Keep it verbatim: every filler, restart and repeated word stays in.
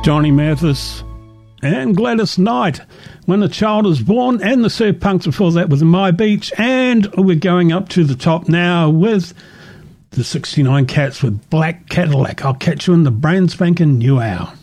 Johnny Mathis and Gladys Knight, When a Child is Born, and the Surf Punks before that with My Beach. And we're going up to the top now with the sixty-nine Cats with Black Cadillac. I'll catch you in the brand spanking new hour.